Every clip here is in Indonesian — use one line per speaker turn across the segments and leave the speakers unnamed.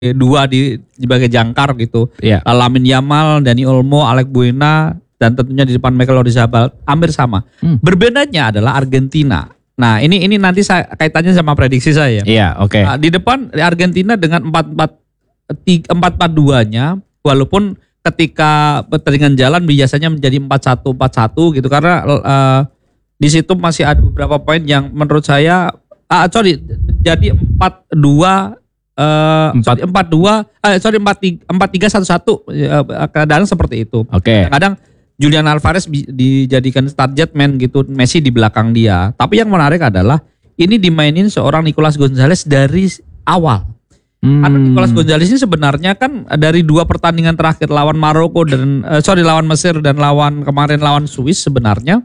dua sebagai jangkar gitu.
Iya.
Lamine Yamal, Dani Olmo, Alex Buena, dan tentunya di depan Michael Oyarzabal hampir sama. Berbedanya adalah Argentina. Nah ini nanti saya kaitannya sama prediksi saya.
Iya, oke.
Di depan Argentina dengan 4-4-2-nya, walaupun ketika pertandingan jalan biasanya menjadi 4-1-4-1 gitu, karena di situ masih ada beberapa poin yang menurut saya jadi 4-2 4-3-1-1 kadang seperti itu.
Oke.
Kadang Julian Alvarez dijadikan target man gitu, Messi di belakang dia. Tapi yang menarik adalah ini dimainin seorang Nicolas Gonzalez dari awal. Karena Nicolas Gonzalez ini sebenarnya kan dari 2 pertandingan terakhir lawan Maroko dan lawan Mesir dan kemarin lawan Swiss sebenarnya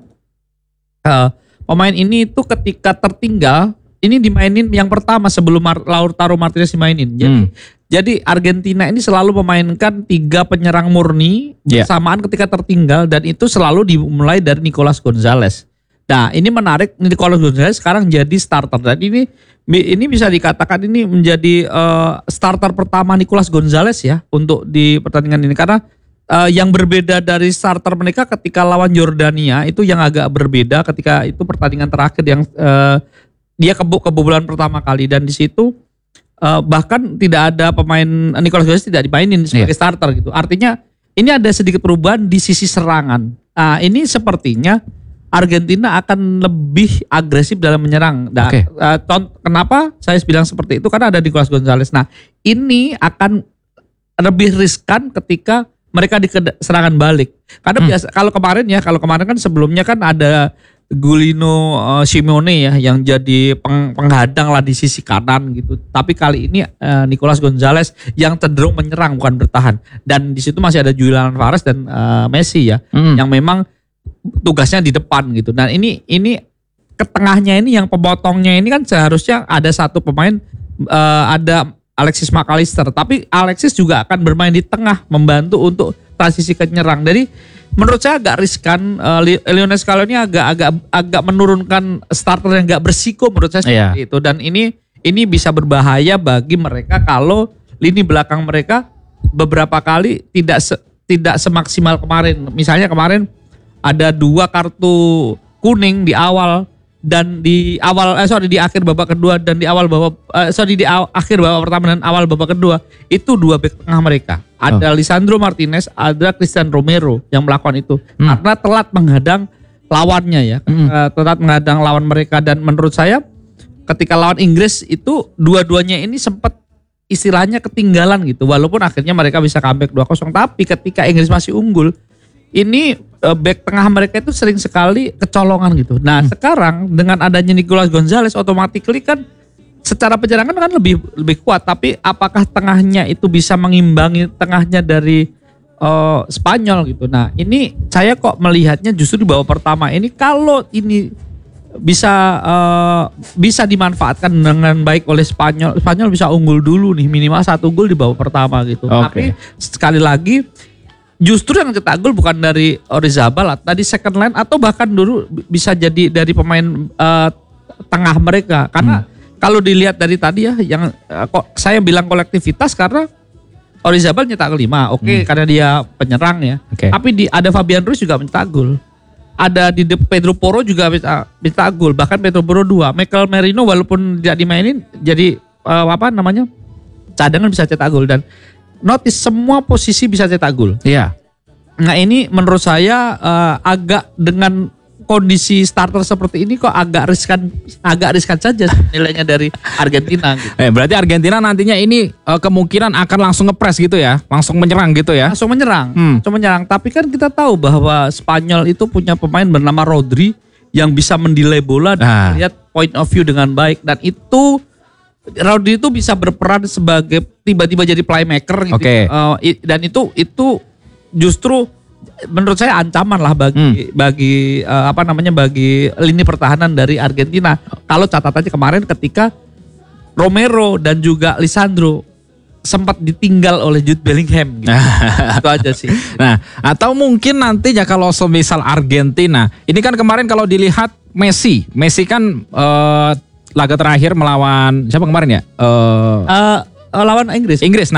pemain ini itu ketika tertinggal ini dimainin yang pertama sebelum Lautaro Martinez dimainin. Jadi Argentina ini selalu memainkan 3 penyerang murni bersamaan ketika tertinggal, dan itu selalu dimulai dari Nicolas Gonzalez. Nah ini menarik, Nicolas Gonzalez sekarang jadi starter, dan ini bisa dikatakan ini menjadi starter pertama Nicolas Gonzalez ya untuk di pertandingan ini, karena yang berbeda dari starter mereka ketika lawan Yordania itu yang agak berbeda ketika itu pertandingan terakhir yang dia kebobolan pertama kali, dan di situ bahkan tidak ada pemain Nicolas Gonzalez tidak dimainin sebagai starter gitu. Artinya ini ada sedikit perubahan di sisi serangan. Nah, ini sepertinya Argentina akan lebih agresif dalam menyerang. Nah, kenapa saya bilang seperti itu? Karena ada Nicolas Gonzalez. Nah, ini akan lebih riskan ketika mereka di serangan balik. Karena biasa kalau kemarin kan sebelumnya kan ada Giuliano Simeone ya yang jadi penghadang lah di sisi kanan gitu. Tapi kali ini Nicolas Gonzalez yang cenderung menyerang bukan bertahan. Dan di situ masih ada Julian Alvarez dan Messi ya yang memang tugasnya di depan gitu. Nah ini ke tengahnya ini yang pemotongnya ini kan seharusnya ada satu pemain ada Alexis McAllister, tapi Alexis juga akan bermain di tengah membantu untuk transisi ke nyerang. Jadi menurut saya agak riskan, Lionel Scaloni agak menurunkan starter yang agak bersiko menurut saya seperti itu, dan ini bisa berbahaya bagi mereka kalau lini belakang mereka beberapa kali tidak semaksimal kemarin. Misalnya kemarin ada 2 kartu kuning di awal dan di akhir babak kedua dan di akhir babak pertama dan awal babak kedua itu 2 bek tengah mereka. Ada Lisandro Martinez, ada Christian Romero yang melakukan itu karena telat menghadang lawannya ya, telat menghadang lawan mereka, dan menurut saya ketika lawan Inggris itu dua-duanya ini sempat istilahnya ketinggalan gitu, walaupun akhirnya mereka bisa comeback 2-0, tapi ketika Inggris masih unggul ini back tengah mereka itu sering sekali kecolongan gitu. Nah sekarang dengan adanya Nicolas Gonzalez automatically kan secara penyerangan kan lebih kuat, tapi apakah tengahnya itu bisa mengimbangi tengahnya dari Spanyol gitu. Nah ini saya kok melihatnya justru di babak pertama ini kalau ini bisa dimanfaatkan dengan baik oleh Spanyol bisa unggul dulu nih, minimal 1 gol di babak pertama gitu. Tapi sekali lagi justru yang cetak gol bukan dari Oyarzabal, tadi second line atau bahkan dulu bisa jadi dari pemain tengah mereka. Karena kalau dilihat dari tadi ya, yang kok saya bilang kolektivitas karena Oyarzabal nyetak 5, karena dia penyerang ya. Tapi ada Fabian Ruiz juga mencetak gol. Ada di Pedro Porro juga mencetak gol, bahkan Pedro Porro 2. Michael Merino walaupun tidak dimainin jadi cadangan bisa cetak gol, dan notice semua posisi bisa cetak gol. Iya. Nah ini menurut saya agak dengan kondisi starter seperti ini kok agak riskan saja nilainya dari Argentina. Gitu.
Berarti Argentina nantinya ini kemungkinan akan langsung ngepres gitu ya, langsung menyerang gitu ya?
Langsung menyerang. Tapi kan kita tahu bahwa Spanyol itu punya pemain bernama Rodri yang bisa mendelay bola dan lihat point of view dengan baik, dan itu Rodri itu bisa berperan sebagai tiba-tiba jadi playmaker gitu. Dan itu justru menurut saya ancaman lah bagi lini pertahanan dari Argentina. Kalau catatannya kemarin ketika Romero dan juga Lisandro sempat ditinggal oleh Jude Bellingham gitu. Itu aja sih.
Nah, atau mungkin nantinya kalau semisal Argentina, ini kan kemarin kalau dilihat Messi kan laga terakhir melawan siapa kemarin ya?
lawan Inggris.
Inggris.